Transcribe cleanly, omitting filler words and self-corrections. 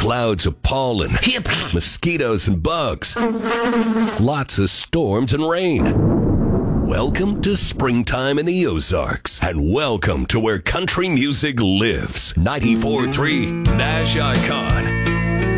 Clouds of pollen, mosquitoes and bugs, lots of storms and rain. Welcome to springtime in the Ozarks, and welcome to where country music lives. 94.3 Nash Icon.